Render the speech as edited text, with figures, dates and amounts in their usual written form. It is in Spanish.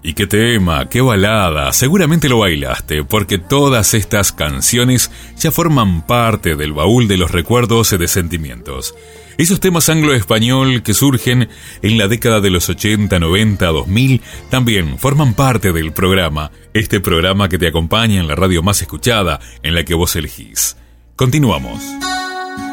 Y qué tema, qué balada, seguramente lo bailaste, porque todas estas canciones ya forman parte del baúl de los recuerdos y de sentimientos. Esos temas anglo-español que surgen en la década de los 80, 90, 2000, también forman parte del programa, este programa que te acompaña en la radio más escuchada, en la que vos elegís. Continuamos.